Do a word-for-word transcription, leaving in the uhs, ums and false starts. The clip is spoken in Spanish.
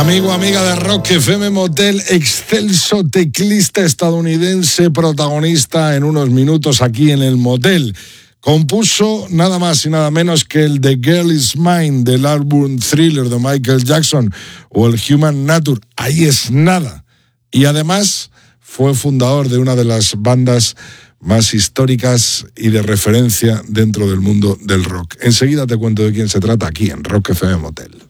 Amigo, amiga de Rock F M Motel, excelso teclista estadounidense, protagonista en unos minutos aquí en el motel. Compuso nada más y nada menos que el The Girl Is Mine del álbum Thriller de Michael Jackson o el Human Nature. Ahí es nada. Y además fue fundador de una de las bandas más históricas y de referencia dentro del mundo del rock. Enseguida te cuento de quién se trata aquí en Rock F M Motel.